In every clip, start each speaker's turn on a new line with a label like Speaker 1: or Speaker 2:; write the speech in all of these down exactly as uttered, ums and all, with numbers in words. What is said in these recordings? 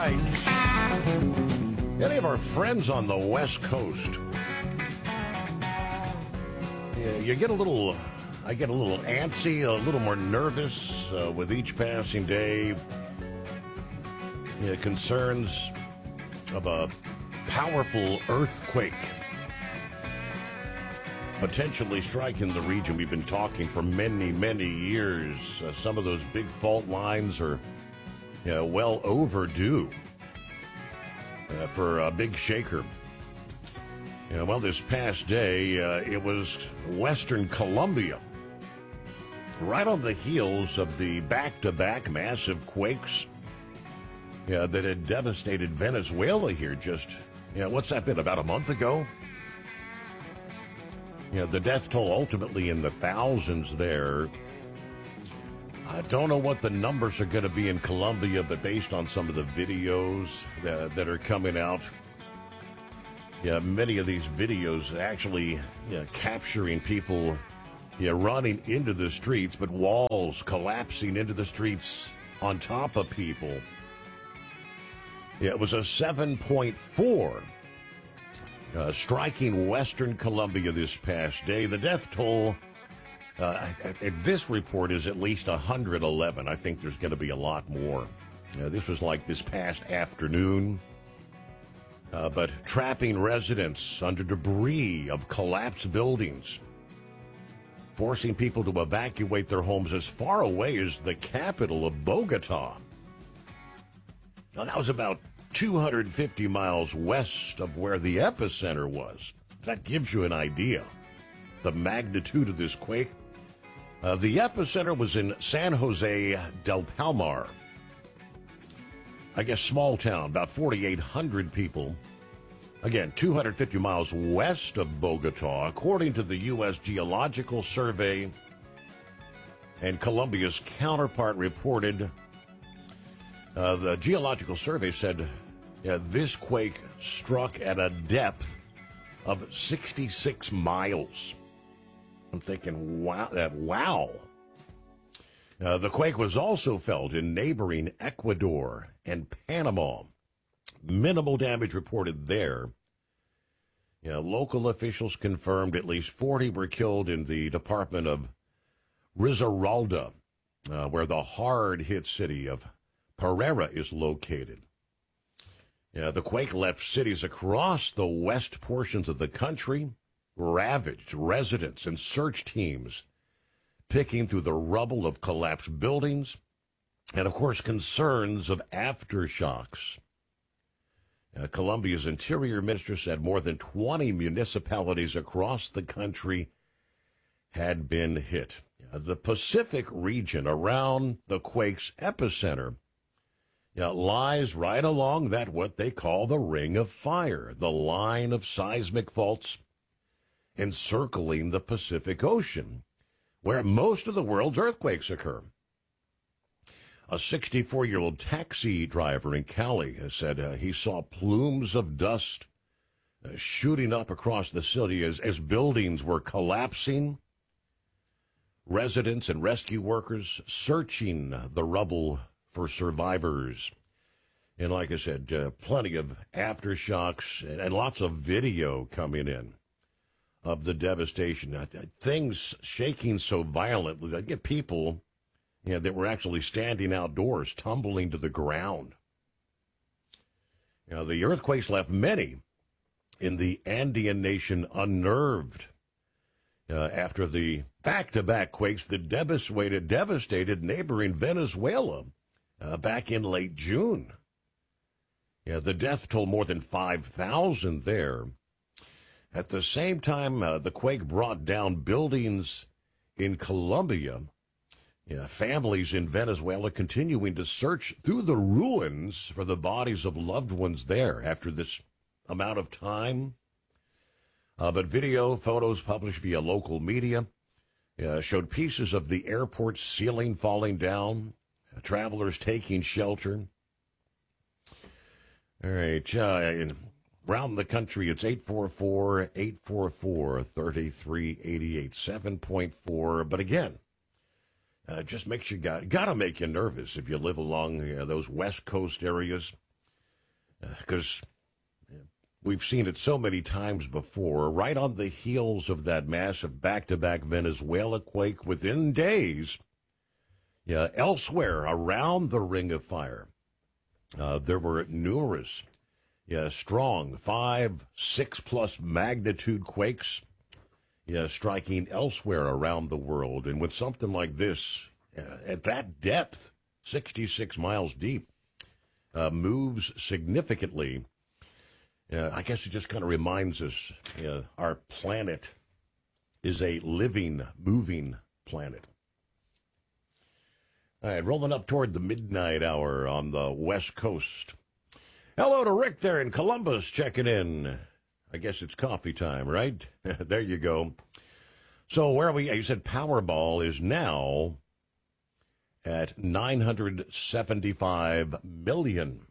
Speaker 1: right. Any of our friends on the West Coast, yeah, you get a little, I get a little antsy, a little more nervous uh, with each passing day. Yeah, concerns of a powerful earthquake potentially striking the region. We've been talking for many, many years. Uh, some of those big fault lines are uh, well overdue uh, for a big shaker. Uh, well, this past day, uh, it was Western Colombia, right on the heels of the back-to-back massive quakes uh, that had devastated Venezuela here just, you know, what's that been, about a month ago? You know, the death toll ultimately in the thousands there. I don't know what the numbers are going to be in Colombia, but based on some of the videos that, that are coming out, yeah, many of these videos actually yeah, capturing people yeah, running into the streets, but walls collapsing into the streets on top of people. Yeah, it was a seven point four. Uh, striking Western Colombia this past day. The death toll uh, at, at this report is at least one hundred eleven. I think there's going to be a lot more. Uh, this was like this past afternoon. Uh, but trapping residents under debris of collapsed buildings, forcing people to evacuate their homes as far away as the capital of Bogota. Now, that was about two hundred fifty miles west of where the epicenter was. That gives you an idea, the magnitude of this quake. Uh, the epicenter was in San Jose del Palmar. I guess small town, about forty-eight hundred people. Again, two hundred fifty miles west of Bogota, according to the U S Geological Survey. And Colombia's counterpart reported, uh, the Geological Survey said, yeah, this quake struck at a depth of sixty-six miles. I'm thinking, wow, that wow. Uh, the quake was also felt in neighboring Ecuador and Panama. Minimal damage reported there. Yeah, local officials confirmed at least forty were killed in the department of Risaralda, uh, where the hard-hit city of Pereira is located. Yeah, the quake left cities across the west portions of the country ravaged, residents and search teams picking through the rubble of collapsed buildings, and, of course, concerns of aftershocks. Uh, Colombia's interior minister said more than twenty municipalities across the country had been hit. Uh, the Pacific region around the quake's epicenter yeah, lies right along that what they call the Ring of Fire, the line of seismic faults encircling the Pacific Ocean, where most of the world's earthquakes occur. A sixty-four-year-old taxi driver in Cali has said uh, he saw plumes of dust uh, shooting up across the city as, as buildings were collapsing. Residents and rescue workers searching the rubble for survivors. And like I said, uh, plenty of aftershocks and, and lots of video coming in of the devastation. Uh, things shaking so violently that get people you know, that were actually standing outdoors tumbling to the ground. You know, the earthquakes left many in the Andean nation unnerved uh, after the back-to-back quakes that devastated, devastated neighboring Venezuela uh, back in late June. Yeah, the death toll more than five thousand there. At the same time, uh, the quake brought down buildings in Colombia. Yeah, families in Venezuela continuing to search through the ruins for the bodies of loved ones there after this amount of time. Uh, but video, photos published via local media uh, showed pieces of the airport ceiling falling down, uh, travelers taking shelter. All right, uh, in, around the country, it's eight four four, eight four four, three three eight eight, seven point four. But again, Uh, just makes you got got to make you nervous if you live along uh, those West Coast areas. because we've seen it so many times before. Right on the heels of that massive back-to-back Venezuela quake within days, yeah, elsewhere around the Ring of Fire, uh, there were numerous, yeah, strong five, six-plus magnitude quakes, yeah, striking elsewhere around the world. And with something like this, uh, at that depth, sixty-six miles deep, uh, moves significantly. Uh, I guess it just kind of reminds us uh, our planet is a living, moving planet. All right, rolling up toward the midnight hour on the West Coast. Hello to Rick there in Columbus checking in. I guess it's coffee time, right? There you go. So where are we? You said Powerball is now at nine hundred seventy-five million dollars.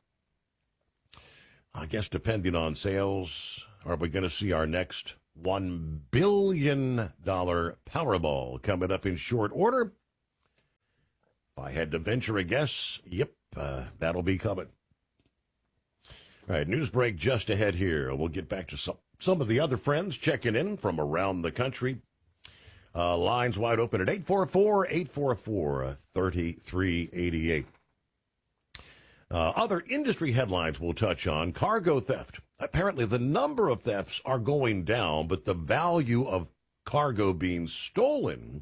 Speaker 1: I guess depending on sales, are we going to see our next one billion dollars Powerball coming up in short order? If I had to venture a guess, yep, uh, that'll be coming. All right, news break just ahead here. We'll get back to some, some of the other friends checking in from around the country. Uh, lines wide open at eight four four, eight four four, three three eight eight. Uh, other industry headlines we'll touch on. Cargo theft. Apparently the number of thefts are going down, but the value of cargo being stolen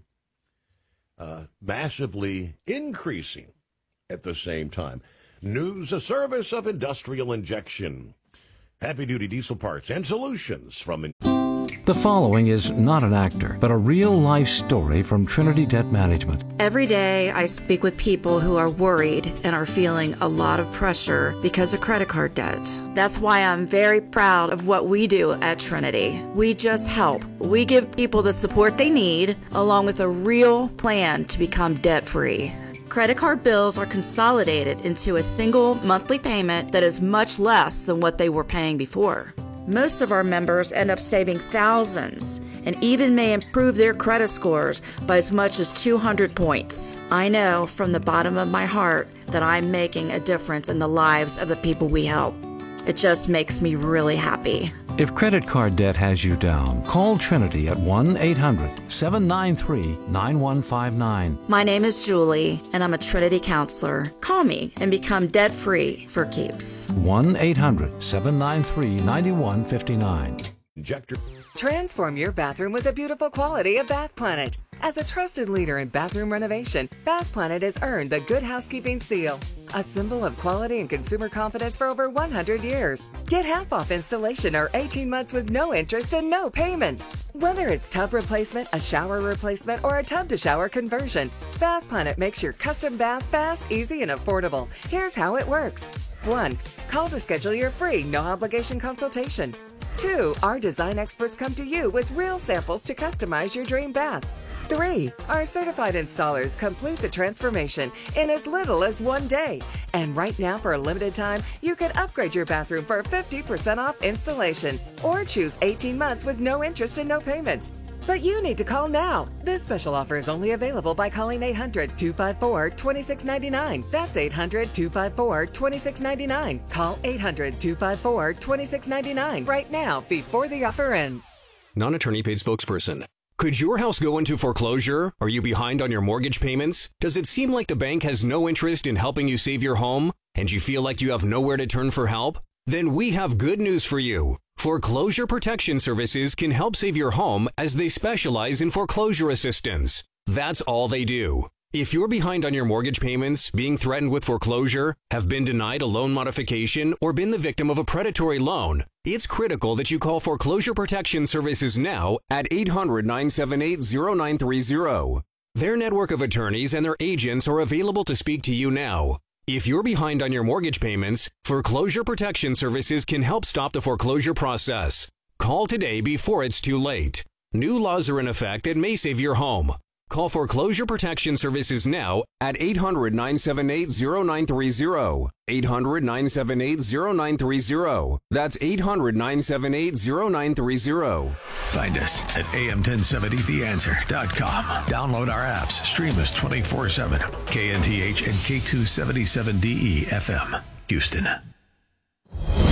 Speaker 1: uh, massively increasing at the same time. News, a service of Industrial Injection. Heavy-duty diesel parts and solutions from...
Speaker 2: The following is not an actor, but a real-life story from Trinity Debt Management.
Speaker 3: Every day I speak with people who are worried and are feeling a lot of pressure because of credit card debt. That's why I'm very proud of what we do at Trinity. We just help. We give people the support they need, along with a real plan to become debt-free. Credit card bills are consolidated into a single monthly payment that is much less than what they were paying before. Most of our members end up saving thousands and even may improve their credit scores by as much as two hundred points. I know from the bottom of my heart that I'm making a difference in the lives of the people we help. It just makes me really happy.
Speaker 2: If credit card debt has you down, call Trinity at one eight hundred, seven nine three, nine one five nine.
Speaker 3: My name is Julie, and I'm a Trinity counselor. Call me and become debt-free for keeps.
Speaker 2: one eight hundred, seven nine three, nine one five nine.
Speaker 1: Injector.
Speaker 4: Transform your bathroom with the beautiful quality of Bath Planet. As a trusted leader in bathroom renovation, Bath Planet has earned the Good Housekeeping seal, a symbol of quality and consumer confidence for over one hundred years. Get half off installation or eighteen months with no interest and no payments. Whether it's tub replacement, a shower replacement, or a tub-to-shower conversion, Bath Planet makes your custom bath fast, easy, and affordable. Here's how it works. one. Call to schedule your free, no-obligation consultation. two. Our design experts come to you with real samples to customize your dream bath. three. Our certified installers complete the transformation in as little as one day. And right now, for a limited time, you can upgrade your bathroom for fifty percent off installation or choose eighteen months with no interest and no payments. But you need to call now. This special offer is only available by calling eight hundred, two five four, two six nine nine. That's eight hundred, two five four, two six nine nine. Call eight hundred, two five four, two six nine nine right now before the offer ends.
Speaker 5: Non-attorney paid spokesperson. Could your house go into foreclosure? Are you behind on your mortgage payments? Does it seem like the bank has no interest in helping you save your home? And you feel like you have nowhere to turn for help? Then we have good news for you. Foreclosure Protection Services can help save your home as they specialize in foreclosure assistance. That's all they do. If you're behind on your mortgage payments, being threatened with foreclosure, have been denied a loan modification, or been the victim of a predatory loan, it's critical that you call Foreclosure Protection Services now at eight hundred, nine seven eight, zero nine three zero. Their network of attorneys and their agents are available to speak to you now. If you're behind on your mortgage payments, Foreclosure Protection Services can help stop the foreclosure process. Call today before it's too late. New laws are in effect that may save your home. Call Foreclosure Protection Services now at eight hundred, nine seven eight, zero nine three zero. eight hundred, nine seven eight, zero nine three zero. That's eight hundred, nine seven eight, zero nine three zero.
Speaker 6: Find us at A M ten seventy the answer dot com. Download our apps. Stream us twenty-four seven. K N T H and K two seventy-seven D E F M, Houston.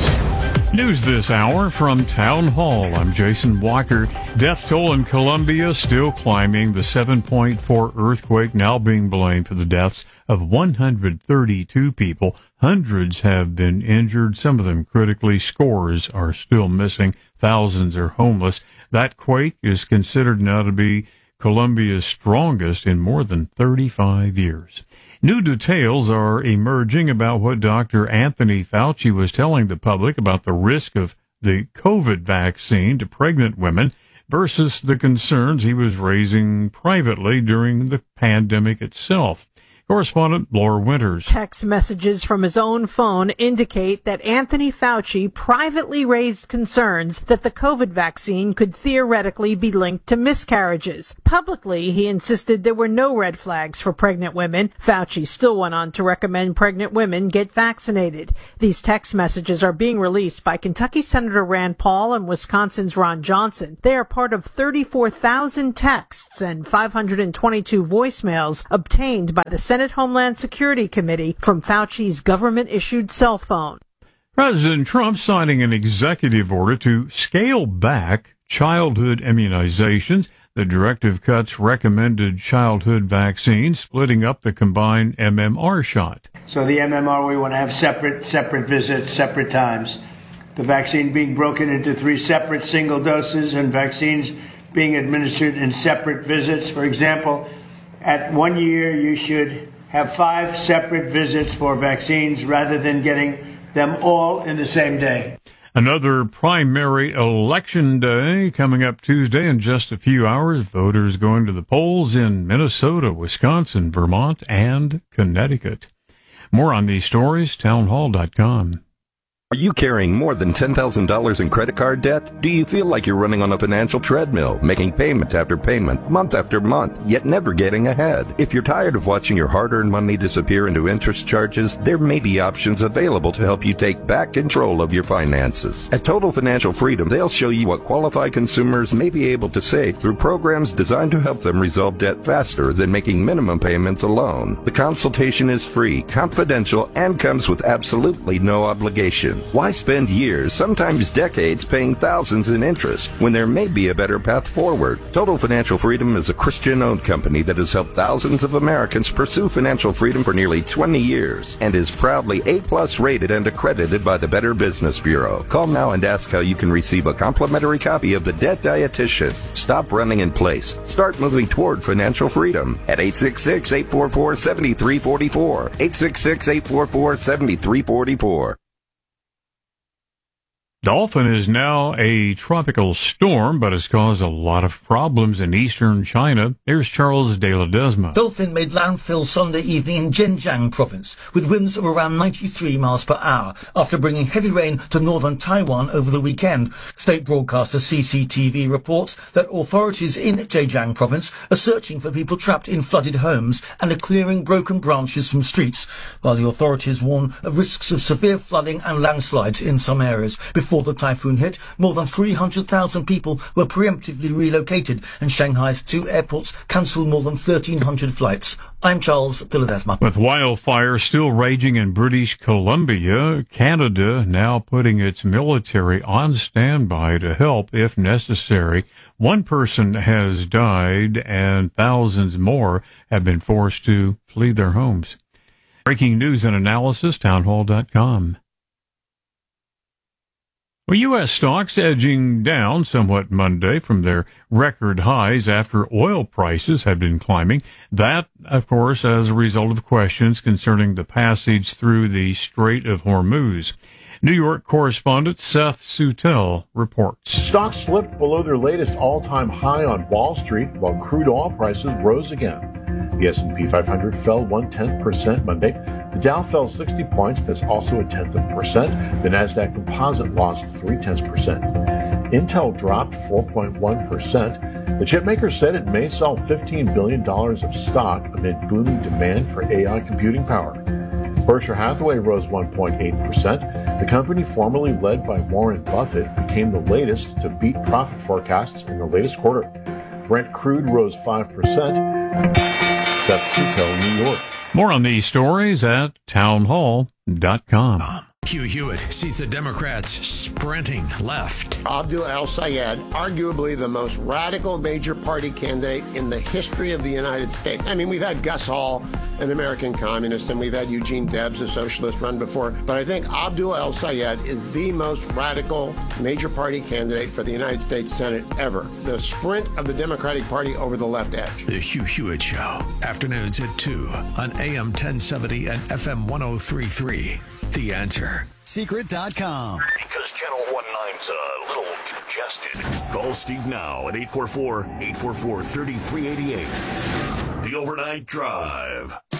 Speaker 7: News this hour from Town Hall. I'm Jason Blocker. Death toll in Colombia still climbing. The seven point four earthquake now being blamed for the deaths of one hundred thirty-two people. Hundreds have been injured, some of them critically. Scores are still missing. Thousands are homeless. That quake is considered now to be Colombia's strongest in more than thirty-five years. New details are emerging about what Doctor Anthony Fauci was telling the public about the risk of the COVID vaccine to pregnant women versus the concerns he was raising privately during the pandemic itself. Correspondent Laura Winters.
Speaker 8: Text messages from his own phone indicate that Anthony Fauci privately raised concerns that the COVID vaccine could theoretically be linked to miscarriages. Publicly, he insisted there were no red flags for pregnant women. Fauci still went on to recommend pregnant women get vaccinated. These text messages are being released by Kentucky Senator Rand Paul and Wisconsin's Ron Johnson. They are part of thirty-four thousand texts and five hundred twenty-two voicemails obtained by the Senate Homeland Security Committee from Fauci's government-issued cell phone.
Speaker 7: President Trump signing an executive order to scale back childhood immunizations. The directive cuts recommended childhood vaccines, splitting up the combined M M R shot.
Speaker 9: So the M M R, we want to have separate, separate visits, separate times. The vaccine being broken into three separate single doses and vaccines being administered in separate visits. For example, at one year, you should have five separate visits for vaccines rather than getting them all in the same day.
Speaker 7: Another primary election day coming up Tuesday in just a few hours. Voters going to the polls in Minnesota, Wisconsin, Vermont, and Connecticut. More on these stories, townhall dot com.
Speaker 10: Are you carrying more than ten thousand dollars in credit card debt? Do you feel like you're running on a financial treadmill, making payment after payment, month after month, yet never getting ahead? If you're tired of watching your hard-earned money disappear into interest charges, there may be options available to help you take back control of your finances. At Total Financial Freedom, they'll show you what qualified consumers may be able to save through programs designed to help them resolve debt faster than making minimum payments alone. The consultation is free, confidential, and comes with absolutely no obligation. Why spend years, sometimes decades, paying thousands in interest when there may be a better path forward? Total Financial Freedom is a Christian-owned company that has helped thousands of Americans pursue financial freedom for nearly twenty years and is proudly A-plus rated and accredited by the Better Business Bureau. Call now and ask how you can receive a complimentary copy of The Debt Dietitian. Stop running in place. Start moving toward financial freedom at eight six six, eight four four, seven three four four, eight six six, eight four four, seven three four four.
Speaker 7: Dolphin is now a tropical storm, but has caused a lot of problems in eastern China. Here's Charles De Ledesma.
Speaker 11: Dolphin made landfall Sunday evening in Zhejiang province, with winds of around ninety-three miles per hour, after bringing heavy rain to northern Taiwan over the weekend. State broadcaster C C T V reports that authorities in Zhejiang province are searching for people trapped in flooded homes and are clearing broken branches from streets, while the authorities warn of risks of severe flooding and landslides in some areas. Before Before the typhoon hit, more than three hundred thousand people were preemptively relocated, and Shanghai's two airports cancelled more than thirteen hundred flights. I'm Charles De Ledesma.
Speaker 7: With wildfire still raging in British Columbia, Canada now putting its military on standby to help if necessary. One person has died and thousands more have been forced to flee their homes. Breaking news and analysis, townhall dot com. Well, U S stocks edging down somewhat Monday from their record highs after oil prices had been climbing. That, of course, as a result of questions concerning the passage through the Strait of Hormuz. New York correspondent Seth Sutel reports.
Speaker 12: Stocks slipped below their latest all-time high on Wall Street, while crude oil prices rose again. The S and P five hundred fell one-tenth percent Monday. The Dow fell sixty points. That's also a tenth of a percent. The Nasdaq Composite lost three-tenths percent. Intel dropped four point one percent. The chipmaker said it may sell fifteen billion dollars of stock amid booming demand for A I computing power. Berkshire Hathaway rose one point eight percent. The company, formerly led by Warren Buffett, became the latest to beat profit forecasts in the latest quarter. Brent crude rose five percent. Seth Sutel, New York.
Speaker 7: More on these stories at townhall dot com.
Speaker 6: Hugh Hewitt sees the Democrats sprinting left.
Speaker 13: Abdul El-Sayed, arguably the most radical major party candidate in the history of the United States. I mean, we've had Gus Hall, an American communist, and we've had Eugene Debs, a socialist, run before. But I think Abdul El-Sayed is the most radical major party candidate for the United States Senate ever. The sprint of the Democratic Party over the left edge.
Speaker 6: The Hugh Hewitt Show, afternoons at two on A M ten seventy and F M ten thirty-three. The Answer.
Speaker 14: Secret dot com.
Speaker 15: Because Channel nine's a little congested. Call Steve now at eight four four, eight four four, three three eight eight. The Overnight Drive.